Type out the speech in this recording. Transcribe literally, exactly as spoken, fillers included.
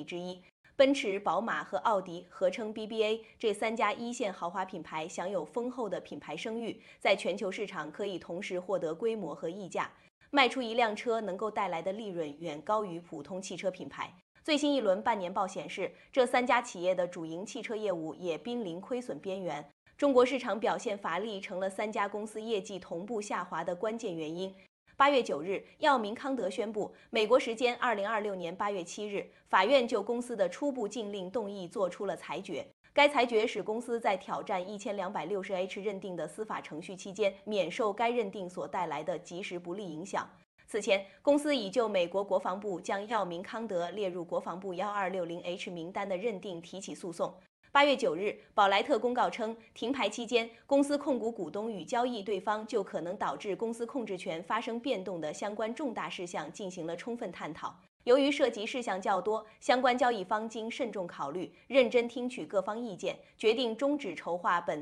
之一。奔驰、宝马和奥迪合称 B B A， 这三家一线豪华品牌享有丰厚的品牌声誉，在全球市场可以同时获得规模和溢价。卖出一辆车能够带来的利润远高于普通汽车品牌。最新一轮半年报显示，这三家企业的主营汽车业务也濒临亏损边缘。中国市场表现乏力，成了三家公司业绩同步下滑的关键原因。八月九日，药明康德宣布，美国时间二零二六年八月七日，法院就公司的初步禁令动议作出了裁决。该裁决使公司在挑战一千两百六十 H 认定的司法程序期间，免受该认定所带来的及时不利影响。此前，公司已就美国国防部将药明康德列入国防部一二六零 H 名单的认定提起诉讼。八月九日，宝莱特公告称，停牌期间，公司控股股东与交易对方就可能导致公司控制权发生变动的相关重大事项进行了充分探讨。由于涉及事项较多，相关交易方经慎重考虑，认真听取各方意见，决定终止筹划本